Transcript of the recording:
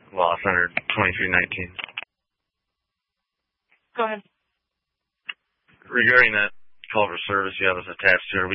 Loss under 2319. Go ahead. Regarding that call for service you have us attached to,